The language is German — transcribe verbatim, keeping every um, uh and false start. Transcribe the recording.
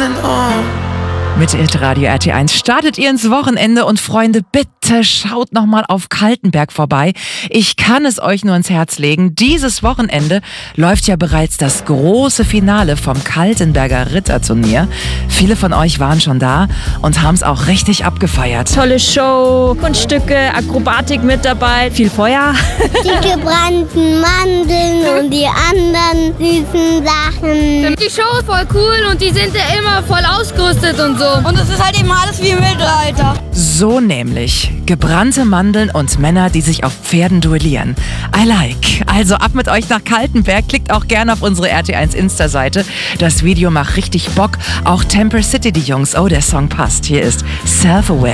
coming home. Mit Radio R T eins startet ihr ins Wochenende und Freunde, bitte schaut nochmal auf Kaltenberg vorbei. Ich kann es euch nur ins Herz legen. Dieses Wochenende läuft ja bereits das große Finale vom Kaltenberger Ritterturnier. Viele von euch waren schon da und haben es auch richtig abgefeiert. Tolle Show, Kunststücke, Akrobatik mit dabei, viel Feuer. Die gebrannten Mandeln und die anderen süßen Sachen. Die Show ist voll cool und die sind ja immer voll ausgerüstet und so. Und es ist halt eben alles wie im Mittelalter. So nämlich. Gebrannte Mandeln und Männer, die sich auf Pferden duellieren. I like. Also ab mit euch nach Kaltenberg. Klickt auch gerne auf unsere R T eins Insta-Seite. Das Video macht richtig Bock. Auch Temper City, die Jungs. Oh, der Song passt. Hier ist Self-Aware.